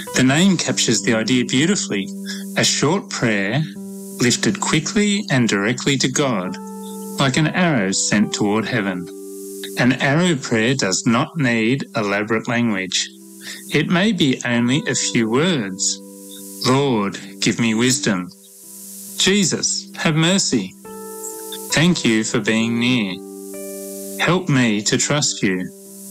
The name captures the idea beautifully. A short prayer lifted quickly and directly to God, like an arrow sent toward heaven. An arrow prayer does not need elaborate language. It may be only a few words. Lord, give me wisdom. Jesus, have mercy. Thank you for being near. Help me to trust you.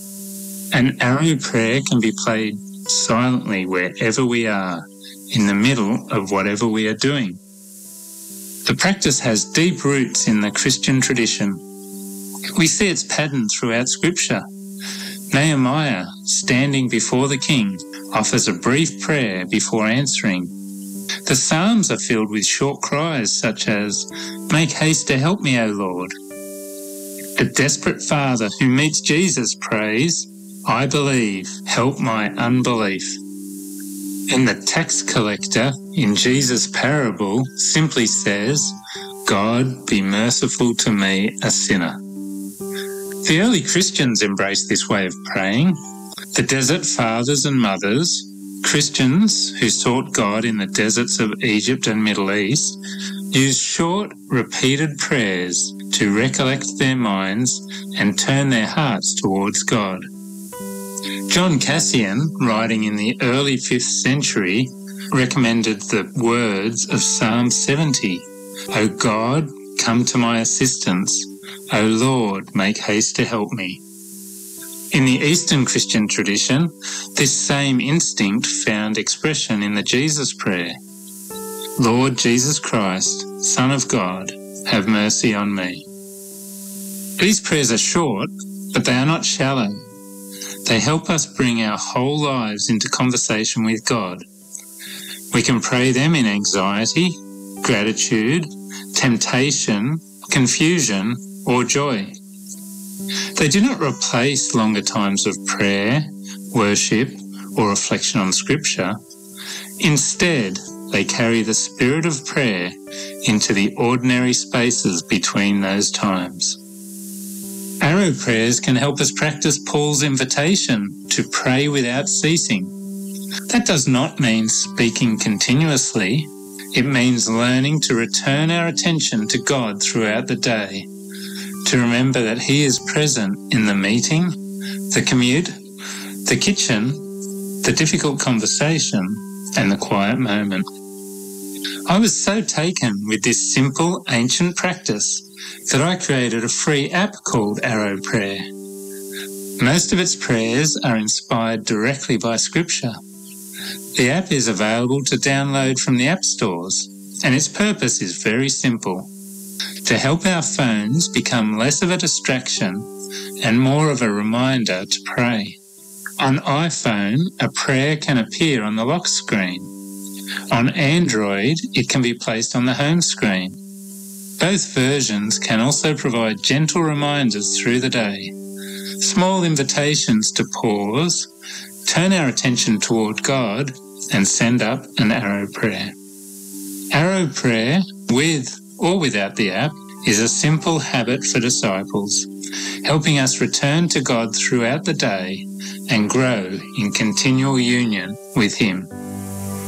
An arrow prayer can be played silently wherever we are, in the middle of whatever we are doing. The practice has deep roots in the Christian tradition. We see its pattern throughout Scripture. Nehemiah, standing before the king, offers a brief prayer before answering. The Psalms are filled with short cries such as, "Make haste to help me, O Lord." The desperate father who meets Jesus prays, "I believe, help my unbelief." And the tax collector in Jesus' parable simply says, "God, be merciful to me, a sinner." The early Christians embraced this way of praying. The desert fathers and mothers, Christians who sought God in the deserts of Egypt and Middle East, used short, repeated prayers to recollect their minds and turn their hearts towards God. John Cassian, writing in the early 5th century, recommended the words of Psalm 70, "O God, come to my assistance. O Lord, make haste to help me." In the Eastern Christian tradition, this same instinct found expression in the Jesus prayer. "Lord Jesus Christ, Son of God, have mercy on me." These prayers are short, but they are not shallow. They help us bring our whole lives into conversation with God. We can pray them in anxiety, gratitude, temptation, confusion, or joy. They do not replace longer times of prayer, worship, or reflection on Scripture. Instead, they carry the spirit of prayer into the ordinary spaces between those times. Arrow prayers can help us practice Paul's invitation to pray without ceasing. That does not mean speaking continuously. It means learning to return our attention to God throughout the day, to remember that He is present in the meeting, the commute, the kitchen, the difficult conversation, and the quiet moment. I was so taken with this simple ancient practice that I created a free app called Arrow Prayer. Most of its prayers are inspired directly by Scripture. The app is available to download from the app stores, and its purpose is very simple: to help our phones become less of a distraction and more of a reminder to pray. On iPhone, a prayer can appear on the lock screen. On Android, it can be placed on the home screen. Both versions can also provide gentle reminders through the day, small invitations to pause, turn our attention toward God, and send up an arrow prayer. Arrow prayer, with or without the app, is a simple habit for disciples, helping us return to God throughout the day and grow in continual union with Him.